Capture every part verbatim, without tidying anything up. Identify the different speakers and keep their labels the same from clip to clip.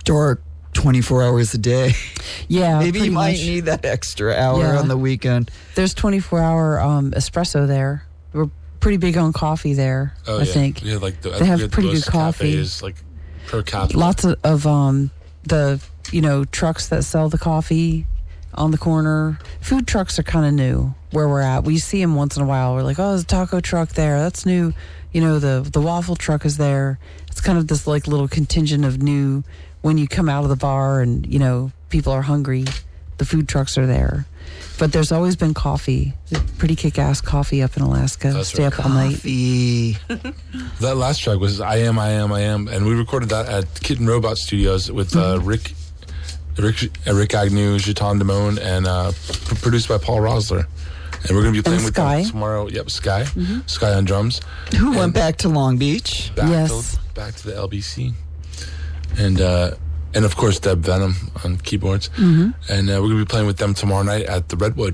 Speaker 1: dark twenty-four hours a day.
Speaker 2: Yeah,
Speaker 1: maybe you might
Speaker 2: much.
Speaker 1: need that extra hour
Speaker 2: Yeah.
Speaker 1: on the weekend.
Speaker 2: There's twenty-four hour um, espresso there. We're pretty big on coffee there,
Speaker 3: Oh,
Speaker 2: I
Speaker 3: yeah.
Speaker 2: think.
Speaker 3: Yeah, like the,
Speaker 2: They have
Speaker 3: we had
Speaker 2: pretty
Speaker 3: most
Speaker 2: good coffee.
Speaker 3: Cafes, like per capita.
Speaker 2: Lots of, of um, the, you know, trucks that sell the coffee on the corner. Food trucks are kind of new where we're at. We see them once in a while. We're like, oh, there's a taco truck there. That's new. You know, the the waffle truck is there. It's kind of this like little contingent of new. When you come out of the bar and, you know, people are hungry, the food trucks are there. But there's always been coffee. Pretty kick-ass coffee up in Alaska.
Speaker 3: That's
Speaker 2: Stay
Speaker 3: right.
Speaker 2: up all night.
Speaker 1: Coffee.
Speaker 3: That last track was I Am, I Am, I Am. And we recorded that at Kitten Robot Studios with uh, Rick Rick, Rick Agnew, Jeton Damone, and uh, p- produced by Paul Rosler. And we're going to be playing with
Speaker 2: Sky.
Speaker 3: them tomorrow. Yep, Sky. Sky on drums.
Speaker 1: Who
Speaker 3: And
Speaker 1: went back to Long Beach?
Speaker 3: Back
Speaker 2: Yes.
Speaker 3: to, back to the L B C. And, uh, and of course, Deb Venom on keyboards.
Speaker 2: Mm-hmm.
Speaker 3: And uh, we're going to be playing with them tomorrow night at the Redwood.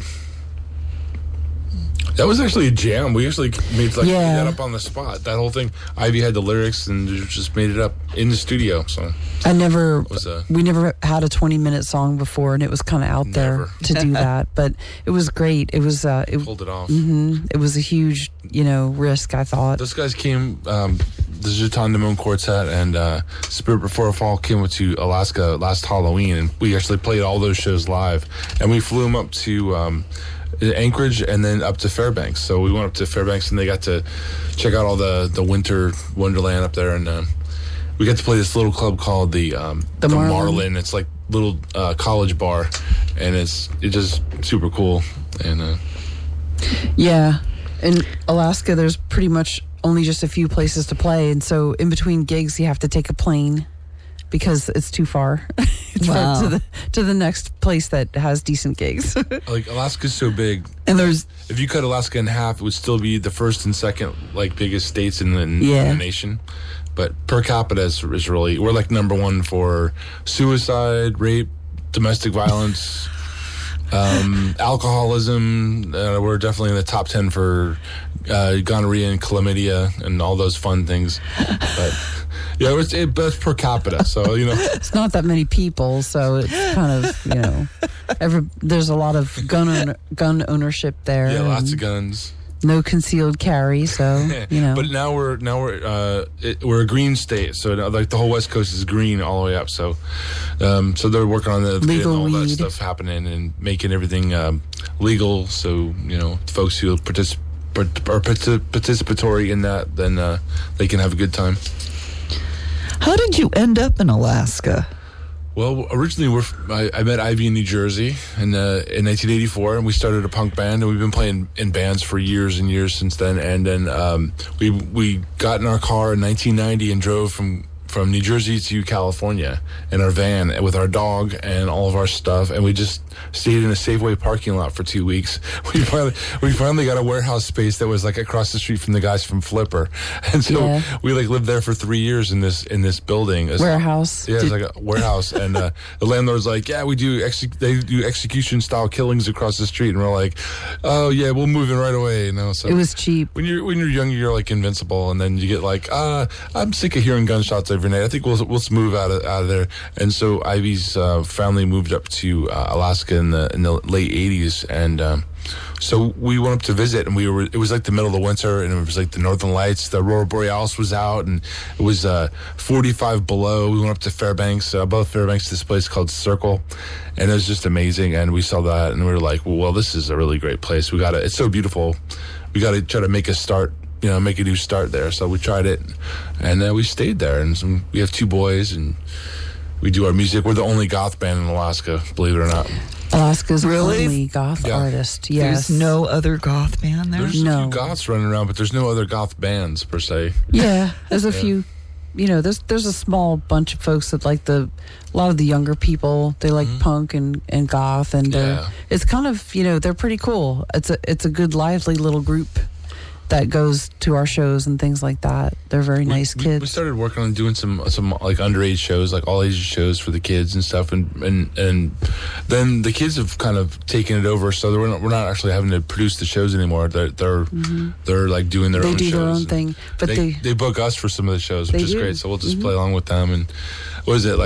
Speaker 3: That was actually a jam. We actually made, like,
Speaker 2: Yeah.
Speaker 3: made that up on the spot. That whole thing. Ivy had the lyrics and just made it up in the studio. So
Speaker 2: I never,
Speaker 3: was a-
Speaker 2: we never had a twenty minute song before, and it was kind of out there
Speaker 3: Never.
Speaker 2: to do that. But it was great. It was, uh, it,
Speaker 3: pulled it off.
Speaker 2: hmm it was a huge, you know, risk, I thought.
Speaker 3: Those guys came, um, the Jeton Damone Quartet and uh, Spirit Before a Fall came to Alaska last Halloween, and we actually played all those shows live. And we flew them up to um, Anchorage and then up to Fairbanks. So we went up to Fairbanks and they got to check out all the, the winter wonderland up there. And uh, we got to play this little club called the um,
Speaker 2: The
Speaker 3: the
Speaker 2: Marlin.
Speaker 3: Marlin. It's like little uh, college bar, and it's it's just super cool. And uh,
Speaker 2: Yeah. In Alaska, there's pretty much only just a few places to play. And so in between gigs, you have to take a plane because it's too far it's
Speaker 1: Wow.
Speaker 2: far to the to the next place that has decent gigs.
Speaker 3: like Alaska's so big.
Speaker 1: And there's
Speaker 3: If you cut Alaska in half, it would still be the first and second like biggest states in the, in
Speaker 2: Yeah.
Speaker 3: the nation. But per capita is, is really, we're like number one for suicide, rape, domestic violence, um, alcoholism. Uh, we're definitely in the top ten for uh, gonorrhea and chlamydia and all those fun things. But yeah, it's it, but it's per capita, so you know.
Speaker 2: It's not that many people, so it's kind of, you know, every, there's a lot of gun owner, gun ownership there.
Speaker 3: Yeah, lots
Speaker 2: and
Speaker 3: of guns.
Speaker 2: no concealed carry, so, you know.
Speaker 3: But now we're now we're uh, it, we're a green state, so now, like the whole West Coast is green all the way up. So, um, so they're working on the
Speaker 2: Legal
Speaker 3: getting all that
Speaker 2: weed.
Speaker 3: stuff happening and making everything um, legal. So you know, folks who particip- are partic- participatory in that, then uh, they can have a good time.
Speaker 1: how did you end up in Alaska?
Speaker 3: Well, originally we're, I, I met Ivy in New Jersey in, uh, in nineteen eighty-four, and we started a punk band, and we've been playing in bands for years and years since then. And then um, we we got in our car in nineteen ninety and drove from from New Jersey to California in our van with our dog and all of our stuff, and we just stayed in a Safeway parking lot for two weeks. We finally we finally got a warehouse space that was like across the street from the guys from Flipper, and so
Speaker 2: Yeah.
Speaker 3: we like lived there for three years in this in this building. It's-
Speaker 2: Warehouse.
Speaker 3: Yeah, it's
Speaker 2: Did-
Speaker 3: like a warehouse, and uh, the landlord's like, "Yeah, we do. Exe- they do execution style killings across the street," and we're like, "Oh yeah, we'll move in right away." You know, so
Speaker 2: It was cheap.
Speaker 3: when you're when you're young, you're like invincible, and then you get like, "Uh, I'm sick of hearing gunshots every night. I think we'll we'll move out of out of there." And so Ivy's uh, family moved up to uh, Alaska in the in the late eighties, and um, so we went up to visit, and we were. It was like the middle of the winter, and it was like the Northern Lights. The Aurora Borealis was out, and it was uh, forty-five below. We went up to Fairbanks, uh, above Fairbanks, this place called Circle, and it was just amazing. And we saw that, and we were like, "Well, this is a really great place. We got to. It's so beautiful. We got to try to make a start." You know, make a new start there. So we tried it, and uh, we stayed there. And some, we have two boys, and we do our music. We're the only goth band in Alaska, believe it or not.
Speaker 2: Alaska's
Speaker 1: Really?
Speaker 2: only goth
Speaker 3: Yeah.
Speaker 2: artist. Yes.
Speaker 1: There's no other goth band there?
Speaker 3: There's a
Speaker 2: No.
Speaker 3: few goths running around, but there's no other goth bands per se.
Speaker 2: Yeah, there's a
Speaker 3: Yeah.
Speaker 2: few. You know, there's there's a small bunch of folks that like the a lot of the younger people. They like punk and, and goth, and uh,
Speaker 3: Yeah.
Speaker 2: it's kind of, you know, they're pretty cool. It's a it's a good lively little group that goes to our shows and things like that. They're very
Speaker 3: We-
Speaker 2: nice
Speaker 3: we,
Speaker 2: kids.
Speaker 3: We started working on doing some some like underage shows, like all age shows for the kids and stuff, and and and then the kids have kind of taken it over, so we're not, we're not actually having to produce the shows anymore. They're they're they're like doing their
Speaker 2: They
Speaker 3: own
Speaker 2: do
Speaker 3: shows.
Speaker 2: their own
Speaker 3: and
Speaker 2: thing, but
Speaker 3: they,
Speaker 2: they,
Speaker 3: they book us for some of the shows, which
Speaker 2: They
Speaker 3: is
Speaker 2: do.
Speaker 3: great. So we'll just
Speaker 2: Mhm.
Speaker 3: play along with them. And what is it